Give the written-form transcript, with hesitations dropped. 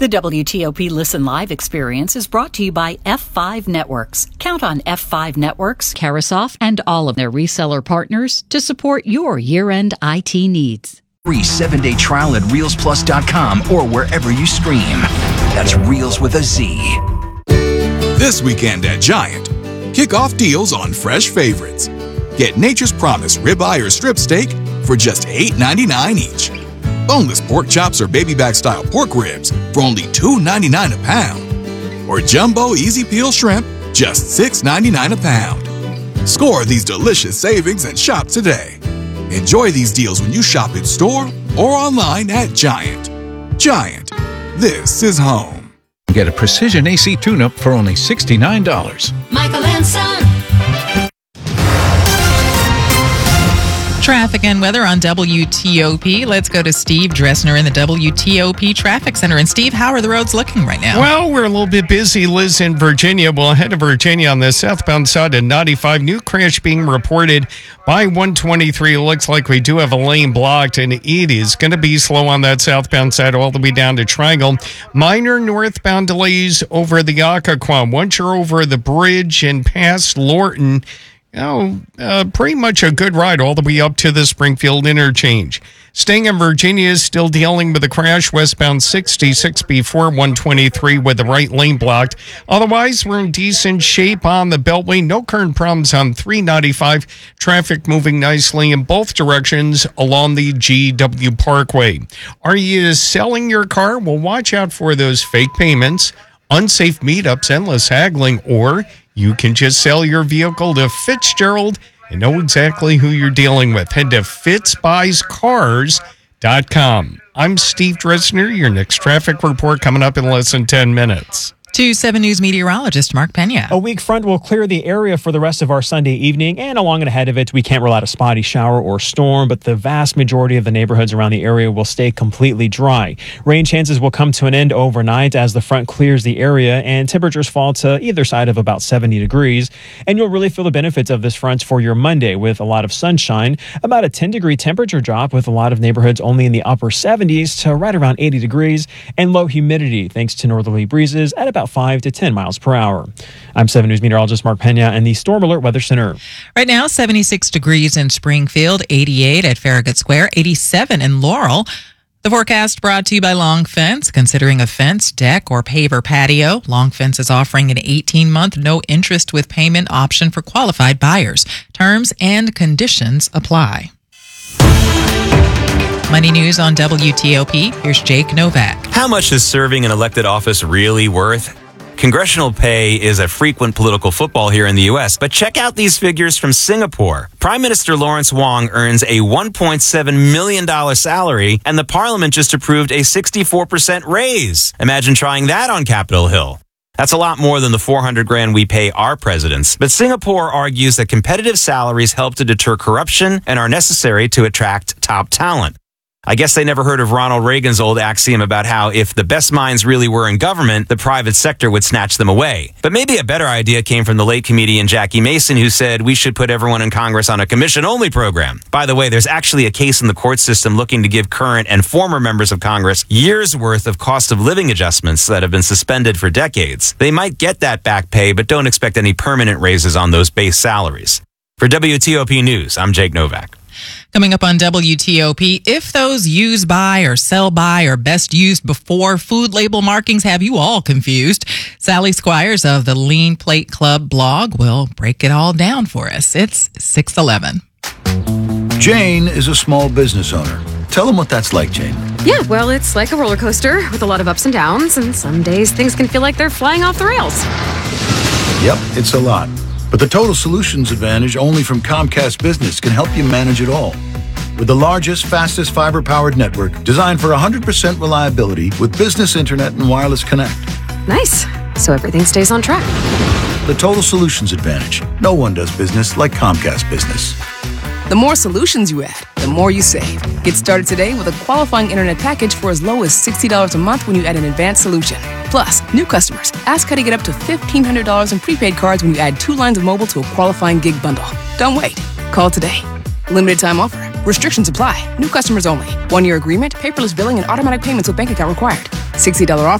The WTOP Listen Live experience is brought to you by F5 Networks. Count on F5 Networks, Carasoft, and all of their reseller partners to support your year-end IT needs. Free 7-day trial at ReelsPlus.com or wherever you stream. That's Reels with a Z. This weekend at Giant, kick off deals on fresh favorites. Get Nature's Promise ribeye or strip steak for just $8.99 each. Boneless pork chops or baby back style pork ribs for only $2.99 a pound. Or jumbo easy peel shrimp, just $6.99 a pound. Score these delicious savings and shop today. Enjoy these deals when you shop in store or online at Giant. Giant, this is home. Get a precision AC tune-up for only $69. Michael and Son. Traffic and weather on WTOP. Let's go to Steve Dressner in the WTOP Traffic Center. And Steve, how are the roads looking right now? Well, we're a little bit busy, Liz, in Virginia. We'll head to Virginia on the southbound side of 95. New crash being reported by 123. Looks like we do have a lane blocked, and it is going to be slow on that southbound side all the way down to Triangle. Minor northbound delays over the Occoquan. Once you're over the bridge and past Lorton, pretty much a good ride all the way up to the Springfield interchange. Staying in Virginia is still dealing with a crash westbound 66 before 123 with the right lane blocked. Otherwise, we're in decent shape on the Beltway. No current problems on 395. Traffic moving nicely in both directions along the GW Parkway. Are you selling your car? Well, watch out for those fake payments, unsafe meetups, endless haggling, or you can just sell your vehicle to Fitzgerald and know exactly who you're dealing with. Head to fitzbuyscars.com. I'm Steve Dressner. Your next traffic report coming up in less than 10 minutes. To 7 News meteorologist Mark Pena. A weak front will clear the area for the rest of our Sunday evening, and along and ahead of it, we can't rule out a spotty shower or storm, but the vast majority of the neighborhoods around the area will stay completely dry. Rain chances will come to an end overnight as the front clears the area, and temperatures fall to either side of about 70 degrees. And you'll really feel the benefits of this front for your Monday with a lot of sunshine, about a 10-degree temperature drop with a lot of neighborhoods only in the upper 70s to right around 80 degrees, and low humidity thanks to northerly breezes at about 5 to 10 miles per hour. I'm 7 News meteorologist Mark Pena and the Storm Alert Weather Center. Right now, 76 degrees in Springfield, 88 at Farragut Square, 87 in Laurel. The forecast brought to you by Long Fence. Considering a fence, deck, or paver patio, Long Fence is offering an 18-month no interest with payment option for qualified buyers. Terms and conditions apply. Money News on WTOP. Here's Jake Novak. How much is serving an elected office really worth? Congressional pay is a frequent political football here in the U.S., but check out these figures from Singapore. Prime Minister Lawrence Wong earns a $1.7 million salary, and the parliament just approved a 64% raise. Imagine trying that on Capitol Hill. That's a lot more than the $400,000 we pay our presidents. But Singapore argues that competitive salaries help to deter corruption and are necessary to attract top talent. I guess they never heard of Ronald Reagan's old axiom about how if the best minds really were in government, the private sector would snatch them away. But maybe a better idea came from the late comedian Jackie Mason, who said we should put everyone in Congress on a commission-only program. By the way, there's actually a case in the court system looking to give current and former members of Congress years' worth of cost of living adjustments that have been suspended for decades. They might get that back pay, but don't expect any permanent raises on those base salaries. For WTOP News, I'm Jake Novak. Coming up on WTOP, if those use by or sell by or best used before food label markings have you all confused, Sally Squires of the Lean Plate Club blog will break it all down for us. It's 6:11. Jane is a small business owner. Tell them what that's like, Jane. Yeah, well, it's like a roller coaster with a lot of ups and downs, and some days things can feel like they're flying off the rails. Yep, it's a lot. But the Total Solutions Advantage only from Comcast Business can help you manage it all. With the largest, fastest fiber-powered network designed for 100% reliability with business internet and wireless connect. Nice. So everything stays on track. The Total Solutions Advantage. No one does business like Comcast Business. The more solutions you add, the more you save. Get started today with a qualifying internet package for as low as $60 a month when you add an advanced solution. Plus, new customers, ask how to get up to $1,500 in prepaid cards when you add 2 lines of mobile to a qualifying gig bundle. Don't wait. Call today. Limited time offer. Restrictions apply. New customers only. 1-year agreement, paperless billing, and automatic payments with bank account required. $60 offer.